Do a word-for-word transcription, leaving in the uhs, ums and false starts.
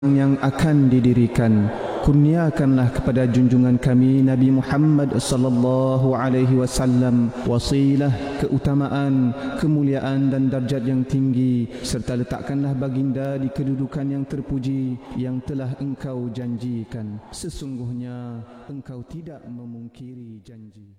yang akan didirikan. Kurniakanlah kepada junjungan kami Nabi Muhammad sallallahu alaihi wasallam wasilah, keutamaan, kemuliaan dan darjat yang tinggi, serta letakkanlah baginda di kedudukan yang terpuji yang telah engkau janjikan. Sesungguhnya engkau tidak memungkiri janji.